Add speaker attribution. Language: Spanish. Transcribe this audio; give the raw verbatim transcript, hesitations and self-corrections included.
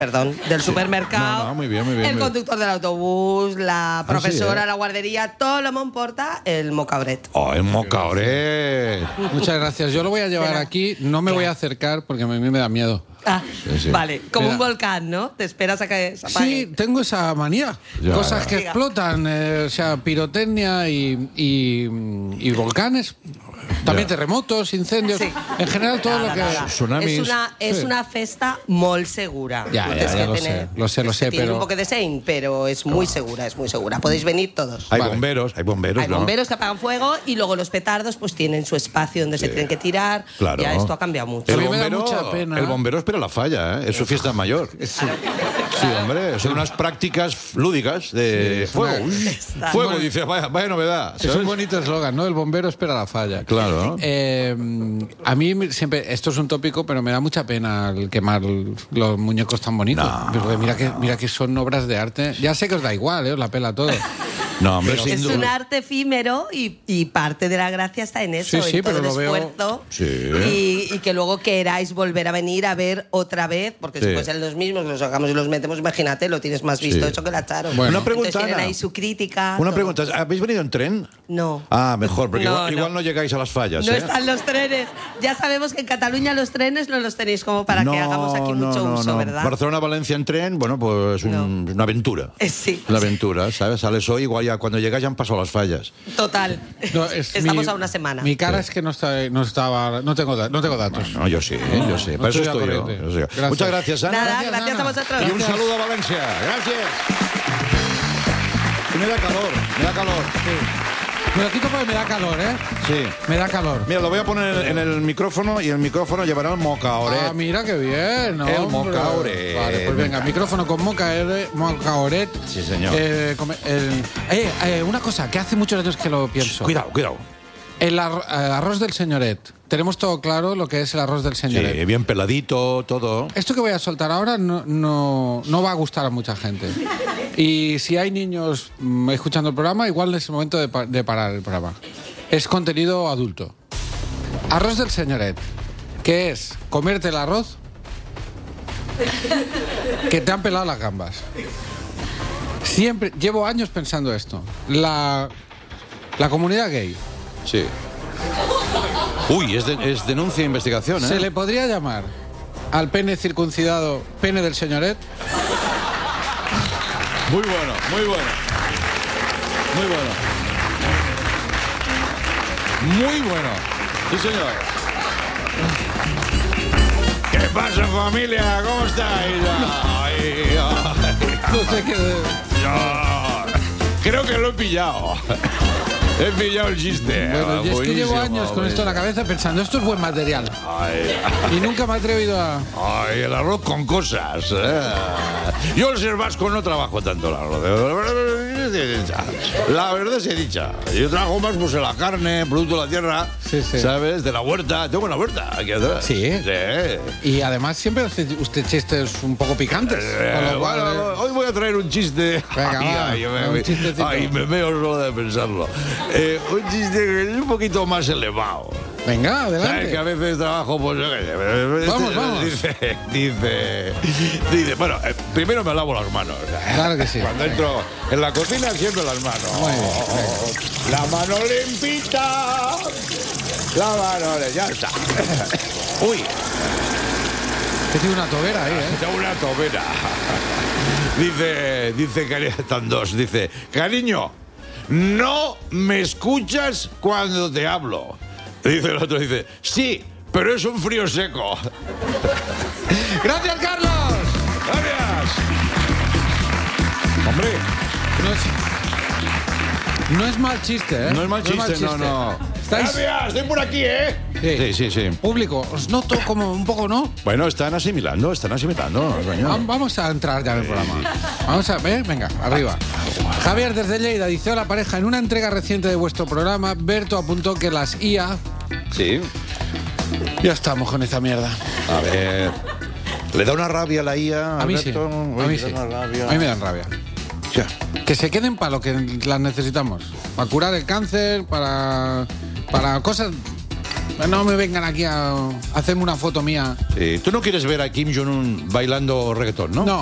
Speaker 1: Perdón, del supermercado,
Speaker 2: no, no, muy bien, muy bien,
Speaker 1: el
Speaker 2: muy
Speaker 1: conductor del autobús, la profesora,
Speaker 2: sí, ¿eh?
Speaker 1: la guardería, todo lo me importa el mocauret.
Speaker 2: ¡Oh, el mocauret!
Speaker 3: Muchas gracias. Yo lo voy a llevar aquí, no me voy a acercar porque a mí me da miedo.
Speaker 1: Ah,
Speaker 2: Sí, sí.
Speaker 1: vale, como
Speaker 3: Mira.
Speaker 1: un volcán, ¿no? Te esperas a que se apague.
Speaker 3: Sí, tengo esa manía.
Speaker 2: Ya,
Speaker 3: Cosas
Speaker 2: ya.
Speaker 3: que
Speaker 1: Venga.
Speaker 3: explotan, eh, o sea, pirotecnia y, y, y volcanes. También
Speaker 2: Ya.
Speaker 3: terremotos, incendios.
Speaker 1: Sí.
Speaker 3: En general, todo
Speaker 1: Nada,
Speaker 3: lo que...
Speaker 1: nada.
Speaker 2: Tsunamis.
Speaker 1: Es una, es
Speaker 3: Sí.
Speaker 1: una festa molt segura.
Speaker 3: Ya,
Speaker 1: No
Speaker 3: ya,
Speaker 1: tienes
Speaker 3: ya
Speaker 1: que
Speaker 3: lo
Speaker 1: tener-
Speaker 3: sé, lo sé, lo sé,
Speaker 1: Tiene
Speaker 3: pero-
Speaker 1: un poco de sein, pero es muy segura, es muy segura. Podéis venir todos.
Speaker 2: Hay
Speaker 3: Vale.
Speaker 2: bomberos, hay bomberos,
Speaker 1: Hay
Speaker 2: ¿no?
Speaker 1: bomberos que apagan fuego y luego los petardos pues tienen su espacio donde se tienen que tirar.
Speaker 2: Claro.
Speaker 1: Ya esto ha cambiado mucho.
Speaker 3: A
Speaker 2: El
Speaker 3: mí me da
Speaker 2: bombero,
Speaker 3: mucha pena.
Speaker 2: el bombero espera la falla, ¿eh? Es su fiesta mayor. Sí, hombre, son unas prácticas lúdicas de
Speaker 3: es una-
Speaker 2: fuego. Uy,
Speaker 1: Está-
Speaker 2: fuego,
Speaker 3: Bueno.
Speaker 2: dice, vaya, vaya novedad.
Speaker 3: Es
Speaker 2: ¿sabes?
Speaker 3: un bonito eslogan, ¿no? El bombero espera la falla.
Speaker 2: Claro.
Speaker 3: Eh, a mí me- siempre, esto es un tópico, pero me da mucha pena el quemar los muñecos tan bonitos.
Speaker 2: No.
Speaker 3: Porque mira que, mira que son obras de arte. Ya sé que os da igual, ¿eh? Os la pela todo.
Speaker 2: No, hombre,
Speaker 3: Pero-
Speaker 2: sin
Speaker 1: Es
Speaker 2: duda.
Speaker 1: un arte efímero y, y parte de la gracia está en eso,
Speaker 3: Sí, sí,
Speaker 1: en todo
Speaker 3: pero
Speaker 1: el
Speaker 3: lo veo-
Speaker 1: esfuerzo.
Speaker 2: Sí.
Speaker 1: Y, y que luego queráis volver a venir a ver otra vez, porque
Speaker 2: Sí.
Speaker 1: después en los mismos los sacamos y los metemos, imagínate, lo tienes más visto
Speaker 2: Sí.
Speaker 1: hecho que la Charo.
Speaker 3: Bueno.
Speaker 2: Una pregunta,
Speaker 1: Entonces tienen
Speaker 2: Ana.
Speaker 1: ahí su crítica.
Speaker 2: Una
Speaker 1: todo.
Speaker 2: pregunta, ¿habéis venido en tren?
Speaker 1: No.
Speaker 2: Ah, mejor, porque
Speaker 1: No,
Speaker 2: igual,
Speaker 1: no.
Speaker 2: igual no llegáis a las fallas,
Speaker 1: No
Speaker 2: ¿eh?
Speaker 1: están los trenes. Ya sabemos que en Cataluña los trenes no los tenéis como para
Speaker 2: no,
Speaker 1: que hagamos aquí
Speaker 2: no,
Speaker 1: mucho
Speaker 2: no,
Speaker 1: uso,
Speaker 2: no.
Speaker 1: ¿verdad?
Speaker 2: Barcelona-Valencia en tren, bueno, pues un- una aventura.
Speaker 1: Eh, sí.
Speaker 2: Una aventura, ¿sabes? Sales hoy, igual ya cuando llegas ya han pasado las fallas.
Speaker 1: Total.
Speaker 3: No, es
Speaker 1: Estamos
Speaker 3: mi-
Speaker 1: a una semana.
Speaker 3: Mi cara es que no, está, no estaba, no tengo, da- no tengo datos.
Speaker 2: No, yo sí, yo sí.
Speaker 3: no
Speaker 2: Para eso
Speaker 3: estoy
Speaker 2: estoy
Speaker 3: al
Speaker 2: yo.
Speaker 3: corriente.
Speaker 2: yo sé.
Speaker 3: Gracias.
Speaker 2: Muchas gracias, Ana.
Speaker 1: Nada,
Speaker 3: Gracias,
Speaker 1: gracias,
Speaker 3: Ana.
Speaker 1: a vosotros.
Speaker 2: Y un saludo a Valencia. Gracias. Y me da calor, me da calor.
Speaker 3: Me lo quito porque me da calor, ¿eh?
Speaker 2: Sí.
Speaker 3: Me da calor.
Speaker 2: Mira, lo voy a poner en el micrófono y el micrófono llevará el mocaoret.
Speaker 3: Ah, mira qué bien, ¿no?
Speaker 2: El
Speaker 3: hombre?
Speaker 2: mocaoret.
Speaker 3: Vale, pues venga, micrófono con mocaoret, mocaoret.
Speaker 2: Sí, señor.
Speaker 3: Eh, come- el- eh, eh, una cosa que hace muchos años que lo pienso.
Speaker 2: Cuidado, cuidado.
Speaker 3: El ar- eh, arroz del señoret. Tenemos todo claro lo que es el arroz del señoret.
Speaker 2: Sí, bien peladito, todo.
Speaker 3: Esto que voy a soltar ahora no, no, no va a gustar a mucha gente. Y si hay niños mm, escuchando el programa, igual es el momento de, pa- de parar el programa. Es contenido adulto. Arroz del señoret. ¿Qué es? Comerte el arroz que te han pelado las gambas. Siempre, llevo años pensando esto. La, la comunidad gay
Speaker 2: Sí. Uy, es, de- es denuncia e investigación, ¿eh?
Speaker 3: se le podría llamar al pene circuncidado pene del señoret.
Speaker 2: Muy bueno, muy bueno. Muy bueno. Muy bueno. Sí, señor. ¿Qué pasa, familia? ¿Cómo estáis? Ay, ay,
Speaker 3: No sé qué.
Speaker 2: ay. Creo que lo he pillado. He pillado el chiste.
Speaker 3: Bueno, y es que llevo
Speaker 2: Buenísimo,
Speaker 3: años con esto en la cabeza pensando, esto es buen material.
Speaker 2: Ay,
Speaker 3: Y nunca me he atrevido a...
Speaker 2: ay, el arroz con cosas. ¿eh? Yo al ser vasco no trabajo tanto el arroz. La verdad se dicha. Yo trabajo más pues, en la carne, producto de la tierra,
Speaker 3: Sí, sí.
Speaker 2: ¿sabes? De la huerta. Tengo una huerta aquí atrás.
Speaker 3: Sí.
Speaker 2: Sí.
Speaker 3: Y además siempre hace usted chistes un poco picantes.
Speaker 2: Eh,
Speaker 3: con lo cual,
Speaker 2: bueno,
Speaker 3: eh,
Speaker 2: hoy voy a traer un chiste.
Speaker 3: Venga,
Speaker 2: ay,
Speaker 3: va,
Speaker 2: ay, me,
Speaker 3: un
Speaker 2: me-
Speaker 3: chistecito.
Speaker 2: ay, me veo solo de pensarlo. Eh, un chiste que es un poquito más elevado.
Speaker 3: venga,
Speaker 2: ¿Sabes que a
Speaker 3: adelante.
Speaker 2: veces trabajo, pues yo qué sé,
Speaker 3: Vamos, vamos.
Speaker 2: Dice, dice, dice, bueno, eh, primero me lavo las manos.
Speaker 3: Claro que sí.
Speaker 2: Cuando entro en la cocina, siempre las manos.
Speaker 3: Muy bien,
Speaker 2: La mano limpita. La mano, le- ya está. Uy,
Speaker 3: Que tiene una tobera ahí, ¿eh?
Speaker 2: está una tobera. Dice, dice, cari- están dos, dice, cariño, no me escuchas cuando te hablo. Dice el otro, dice, sí, pero es un frío seco.
Speaker 3: ¡Gracias, Carlos!
Speaker 2: Gracias. Hombre,
Speaker 3: No es, no es mal chiste, ¿eh?
Speaker 2: no es mal chiste, no, no.
Speaker 3: ¿Estáis?
Speaker 2: Gracias, estoy por aquí, ¿eh? Sí, sí, sí.
Speaker 3: Público, os noto como un poco, ¿no?
Speaker 2: Bueno, están asimilando, están asimilando, coño.
Speaker 3: Va- Vamos a entrar ya en el programa. Vamos a ver, venga, arriba. Javier desde Lleida dice: hola pareja, en una entrega reciente de vuestro programa, Berto apuntó que las I A...
Speaker 2: Sí.
Speaker 3: Ya estamos con esa mierda.
Speaker 2: A ver. ¿Le da una rabia a la I A?
Speaker 3: A mí sí.
Speaker 2: Alberto?
Speaker 3: A
Speaker 2: Uy,
Speaker 3: mí
Speaker 2: le da
Speaker 3: sí.
Speaker 2: una rabia.
Speaker 3: A mí me dan rabia.
Speaker 2: Ya.
Speaker 3: Que se queden para lo que las necesitamos. Para curar el cáncer, para, para cosas No me vengan aquí a hacerme una foto mía.
Speaker 2: Sí, tú no quieres ver a Kim Jong-un bailando reggaetón, ¿no?
Speaker 3: No.